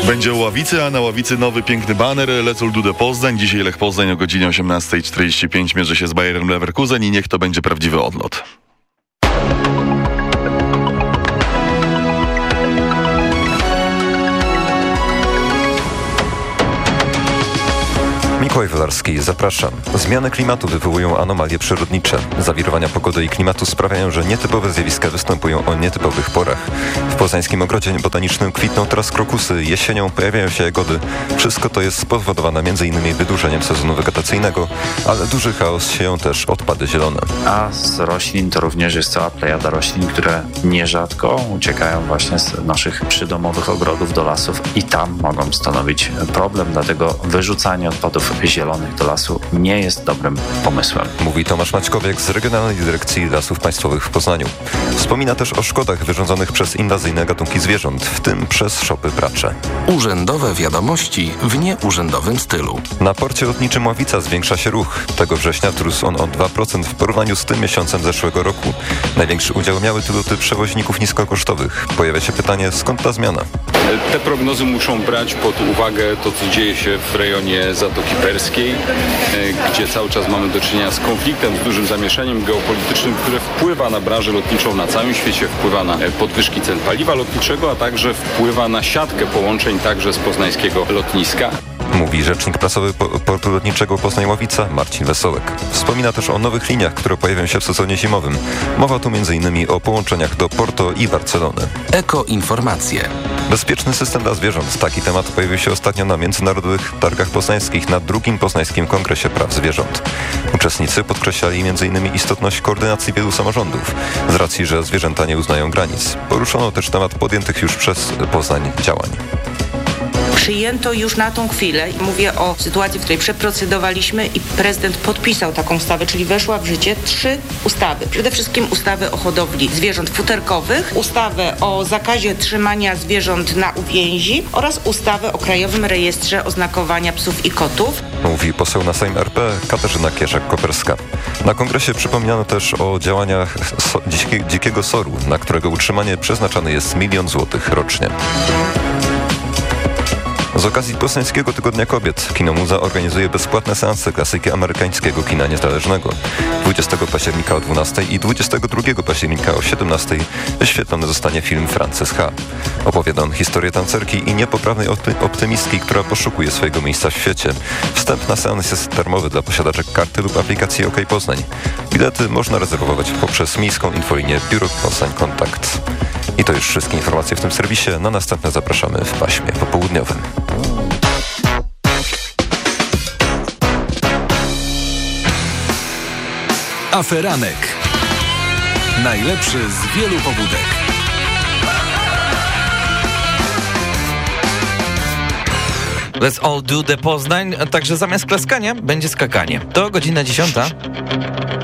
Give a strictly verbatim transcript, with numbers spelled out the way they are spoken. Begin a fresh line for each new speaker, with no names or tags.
Będzie o Ławicy, a na Ławicy nowy piękny baner Lecą Dudę Poznań. Dzisiaj Lech Poznań o godzinie osiemnasta czterdzieści pięć mierzy się z Bayerem Leverkusen i niech to będzie prawdziwy odlot.
Mikołaj Wolarski, zapraszam. Zmiany klimatu wywołują anomalie przyrodnicze. Zawirowania pogody i klimatu sprawiają, że nietypowe zjawiska występują o nietypowych porach. W poznańskim ogrodzie botanicznym kwitną teraz krokusy, jesienią pojawiają się jagody. Wszystko to jest spowodowane m.in. wydłużeniem sezonu wegetacyjnego, ale duży chaos sieją też odpady zielone.
A z roślin to również jest cała plejada roślin, które nierzadko uciekają właśnie z naszych przydomowych ogrodów do lasów i tam mogą stanowić problem, dlatego wyrzucanie odpadów zielonych do lasu nie jest dobrym pomysłem.
Mówi Tomasz Maćkowiek z Regionalnej Dyrekcji Lasów Państwowych w Poznaniu. Wspomina też o szkodach wyrządzonych przez inwazyjne gatunki zwierząt, w tym przez szopy pracze.
Urzędowe wiadomości w nieurzędowym stylu.
Na porcie lotniczym Ławica zwiększa się ruch. Tego września wzrósł on o dwa procent w porównaniu z tym miesiącem zeszłego roku. Największy udział miały tu loty przewoźników niskokosztowych. Pojawia się pytanie, skąd ta zmiana?
Te prognozy muszą brać pod uwagę to, co dzieje się w rejonie Zatoki Perskiej, gdzie cały czas mamy do czynienia z konfliktem, z dużym zamieszaniem geopolitycznym, które wpływa na branżę lotniczą na całym świecie, wpływa na podwyżki cen paliwa lotniczego, a także wpływa na siatkę połączeń także z poznańskiego lotniska.
Mówi rzecznik prasowy Portu Lotniczego Poznań-Ławica Marcin Wesołek. Wspomina też o nowych liniach, które pojawią się w sezonie zimowym. Mowa tu między innymi o połączeniach do Porto i Barcelony.
Ekoinformacje.
Bezpieczny system dla zwierząt. Taki temat pojawił się ostatnio na Międzynarodowych Targach Poznańskich na drugim Poznańskim Kongresie Praw Zwierząt. Uczestnicy podkreślali między innymi istotność koordynacji wielu samorządów, z racji, że zwierzęta nie uznają granic. Poruszono też temat podjętych już przez Poznań działań.
Przyjęto już na tą chwilę, mówię o sytuacji, w której przeprocedowaliśmy i prezydent podpisał taką ustawę, czyli weszła w życie trzy ustawy. Przede wszystkim ustawę o hodowli zwierząt futerkowych, ustawę o zakazie trzymania zwierząt na uwięzi oraz ustawę o Krajowym Rejestrze Oznakowania Psów i Kotów.
Mówi poseł na Sejm R P Katarzyna Kieszak-Koperska. Na kongresie przypominano też o działaniach so- dziki- dzikiego soru, na którego utrzymanie przeznaczany jest milion złotych rocznie. Z okazji Poznańskiego Tygodnia Kobiet Kino Muza organizuje bezpłatne seanse klasyki amerykańskiego kina niezależnego. dwudziestego października o dwunastej i dwudziestego drugiego października o siedemnastej wyświetlony zostanie film Frances Ha. Opowiada on historię tancerki i niepoprawnej optymistki, która poszukuje swojego miejsca w świecie. Wstęp na seans jest darmowy dla posiadaczek karty lub aplikacji OK Poznań. Bilety można rezerwować poprzez miejską infolinię Biuro Poznań Kontakt. I to już wszystkie informacje w tym serwisie. Na następne zapraszamy w paśmie popołudniowym.
Aferanek. Najlepszy z wielu pobudek.
Let's all do the Poznań. Także zamiast klaskania będzie skakanie. To godzina dziesiąta.